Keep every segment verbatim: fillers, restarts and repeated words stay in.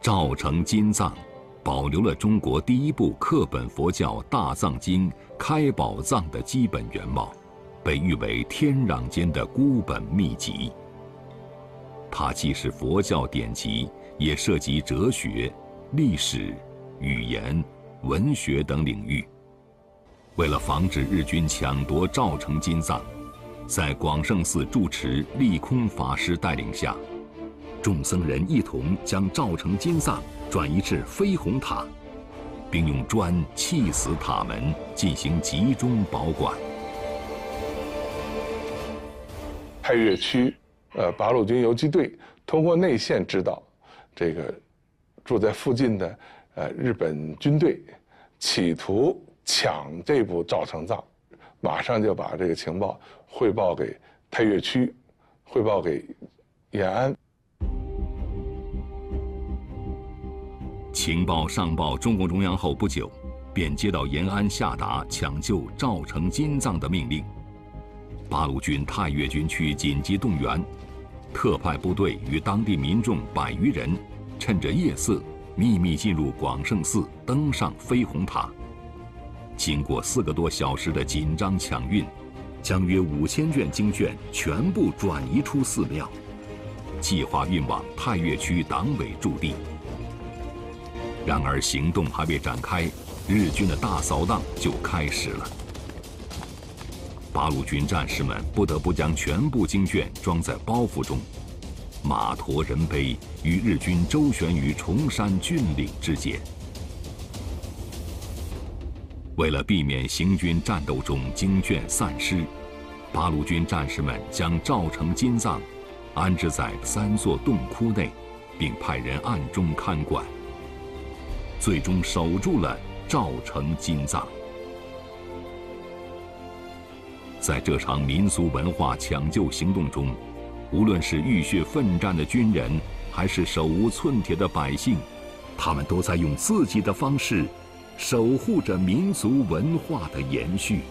赵成金藏保留了中国第一部课本佛教大藏经开宝藏的基本原貌，被誉为天壤间的孤本秘籍。它既是佛教典籍，也涉及哲学、历史、语言、文学等领域。为了防止日军抢夺赵成金藏，在广胜寺住持利空法师带领下，众僧人一同将赵成金藏转移至飞虹塔，并用砖砌死塔门，进行集中保管。 太岳区，呃，八路军游击队通过内线知道，这个住在附近的呃日本军队企图抢这部赵成藏，马上就把这个情报汇报给太岳区，汇报给延安。 情报上报中共中央后不久，便接到延安下达抢救赵成金藏的命令。八路军太岳军区紧急动员，特派部队与当地民众百余人，趁着夜色秘密进入广胜寺，登上飞虹塔。经过四个多小时的紧张抢运，将约五千卷经卷全部转移出寺庙，计划运往太岳区党委驻地。然而行动还未展开，日军的大扫荡就开始了。八路军战士们不得不将全部经卷装在包袱中，马驮人背，与日军周旋于崇山峻岭之间。为了避免行军战斗中经卷散失，八路军战士们将赵成金藏安置在三座洞窟内，并派人暗中看管，最终守住了赵成金藏。在这场民俗文化抢救行动中，无论是浴血奋战的军人，还是手无寸铁的百姓，他们都在用自己的方式守护着民族文化的延续。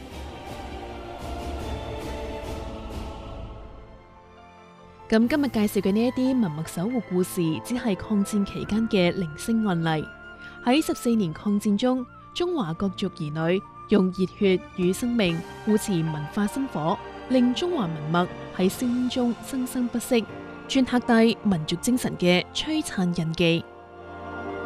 咁今日介紹嘅呢一啲文物守護故事，只係抗戰期間嘅零星案例。喺十四年抗戰中，中華各族兒女用熱血與生命護持文化薪火，令中華文物喺聲音中生生不息，鑄刻低民族精神嘅璀璨印記。